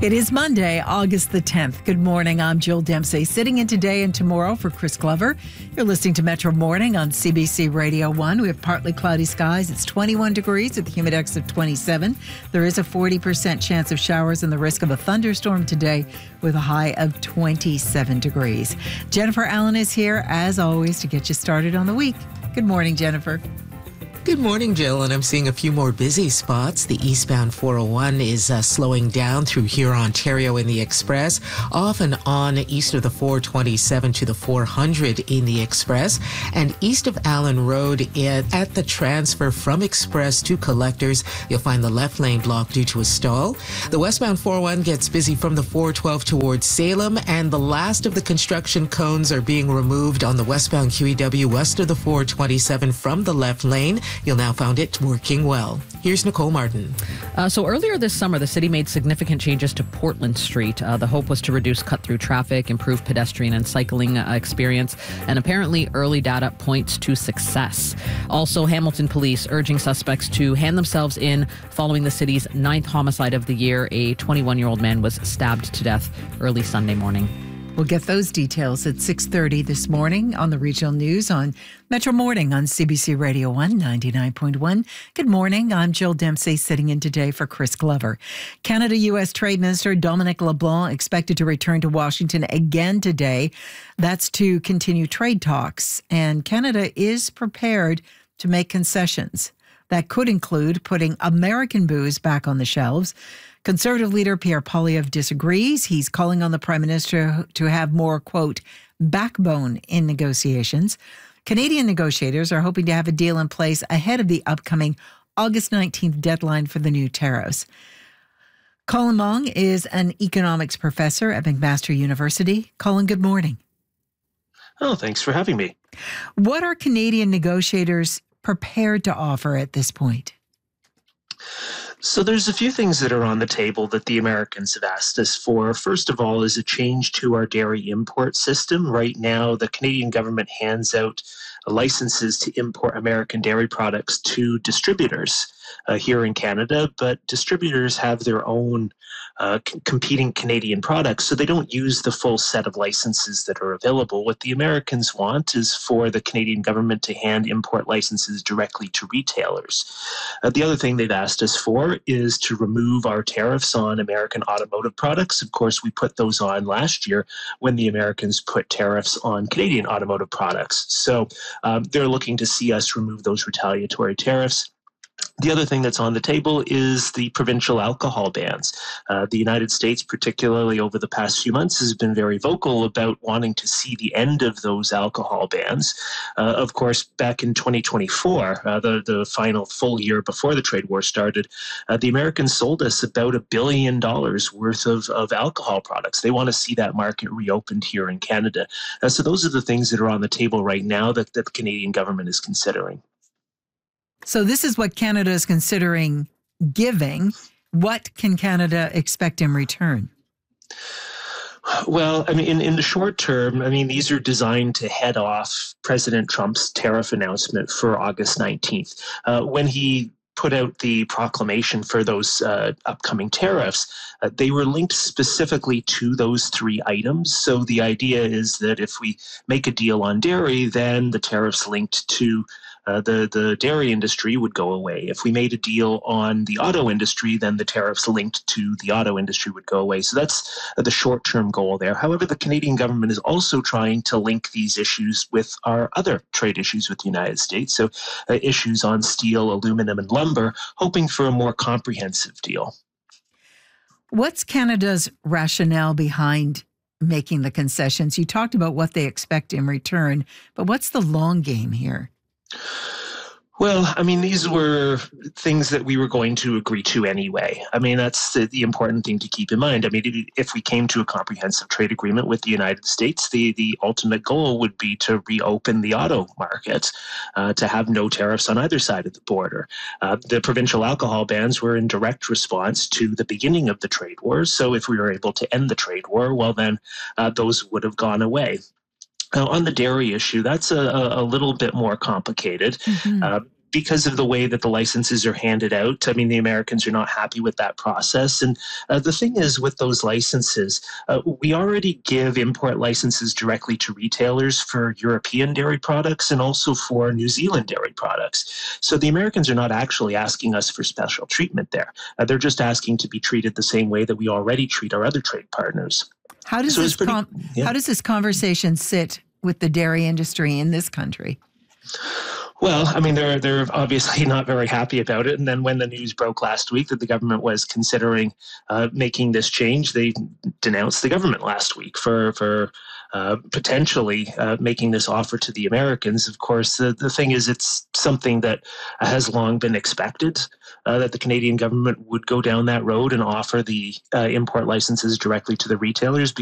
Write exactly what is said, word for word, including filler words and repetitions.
It is Monday, August the tenth. Good morning. I'm Jill Dempsey, sitting in today and tomorrow for Chris Glover. You're listening to Metro Morning on C B C Radio one. We have partly cloudy skies. It's twenty-one degrees with a humidex of twenty-seven. There is a forty percent chance of showers and the risk of a thunderstorm today with a high of twenty-seven degrees. Jennifer Allen is here, as always, to get you started on the week. Good morning, Jennifer. Good morning, Jill, and I'm seeing a few more busy spots. The eastbound four oh one is uh, slowing down through here, Ontario in the Express, off and on east of the four twenty-seven to the four hundred in the Express, and east of Allen Road at, at the transfer from Express to Collectors, you'll find the left lane blocked due to a stall. The westbound four oh one gets busy from the four twelve towards Salem, and the last of the construction cones are being removed on the westbound Q E W west of the four twenty-seven from the left lane. You'll now find it working well. Here's Nicole Martin. Uh, so earlier this summer, the city made significant changes to Portland Street. Uh, the hope was to reduce cut-through traffic, improve pedestrian and cycling uh, experience, and apparently early data points to success. Also, Hamilton police urging suspects to hand themselves in following the city's ninth homicide of the year. A twenty-one-year-old man was stabbed to death early Sunday morning. We'll get those details at six thirty this morning on the regional news on Metro Morning on C B C Radio one ninety-nine point one. Good morning. I'm Jill Dempsey, sitting in today for Chris Glover. Canada-U S Trade Minister Dominic LeBlanc expected to return to Washington again today. That's to continue trade talks. And Canada is prepared to make concessions. That could include putting American booze back on the shelves. Conservative leader Pierre Poilievre disagrees. He's calling on the Prime Minister to have more, quote, backbone in negotiations. Canadian negotiators are hoping to have a deal in place ahead of the upcoming August nineteenth deadline for the new tariffs. Colin Mong is an economics professor at McMaster University. Colin, good morning. Oh, thanks for having me. What are Canadian negotiators prepared to offer at this point? So there's a few things that are on the table that the Americans have asked us for. First of all is a change to our dairy import system. Right now, the Canadian government hands out licenses to import American dairy products to distributors uh, here in Canada, but distributors have their own uh, c- competing Canadian products, so they don't use the full set of licenses that are available. What the Americans want is for the Canadian government to hand import licenses directly to retailers. Uh, the other thing they've asked us for is to remove our tariffs on American automotive products. Of course, we put those on last year when the Americans put tariffs on Canadian automotive products. So um, they're looking to see us remove those retaliatory tariffs. The other thing that's on the table is the provincial alcohol bans. Uh, the United States, particularly over the past few months, has been very vocal about wanting to see the end of those alcohol bans. Uh, of course, back in twenty twenty-four, uh, the, the final full year before the trade war started, uh, the Americans sold us about a billion dollars worth of, of alcohol products. They want to see that market reopened here in Canada. Uh, so those are the things that are on the table right now that, that the Canadian government is considering. So this is what Canada is considering giving. What can Canada expect in return? Well, I mean, in, in the short term, I mean, these are designed to head off President Trump's tariff announcement for August nineteenth. Uh, when he put out the proclamation for those uh, upcoming tariffs, uh, they were linked specifically to those three items. So the idea is that if we make a deal on dairy, then the tariffs linked to Uh, the, the dairy industry would go away. If we made a deal on the auto industry, then the tariffs linked to the auto industry would go away. So that's uh, the short-term goal there. However, the Canadian government is also trying to link these issues with our other trade issues with the United States. So uh, issues on steel, aluminum, and lumber, hoping for a more comprehensive deal. What's Canada's rationale behind making the concessions? You talked about what they expect in return, but what's the long game here? Well, I mean, these were things that we were going to agree to anyway. I mean, that's the, the important thing to keep in mind. I mean, if we came to a comprehensive trade agreement with the United States, the, the ultimate goal would be to reopen the auto market, uh, to have no tariffs on either side of the border. Uh, the provincial alcohol bans were in direct response to the beginning of the trade wars. So if we were able to end the trade war, well, then uh, those would have gone away. Now, on the dairy issue, that's a, a little bit more complicated. Mm-hmm. Uh, because of the way that the licenses are handed out. I mean, the Americans are not happy with that process. And uh, the thing is with those licenses, uh, we already give import licenses directly to retailers for European dairy products and also for New Zealand dairy products. So the Americans are not actually asking us for special treatment there. Uh, they're just asking to be treated the same way that we already treat our other trade partners. How does So this it's pretty- com- yeah. how does this conversation sit with the dairy industry in this country? Well, I mean, they're they're obviously not very happy about it. And then when the news broke last week that the government was considering uh, making this change, they denounced the government last week for for uh, potentially uh, making this offer to the Americans. Of course, the, the thing is, it's something that has long been expected, uh, that the Canadian government would go down that road and offer the uh, import licenses directly to the retailers,